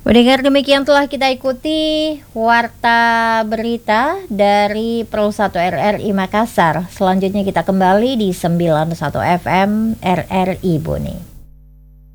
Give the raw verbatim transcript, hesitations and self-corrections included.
Mendengar demikian telah kita ikuti Warta Berita dari Pro satu R R I Makassar. Selanjutnya kita kembali di sembilan puluh satu F M R R I Bone.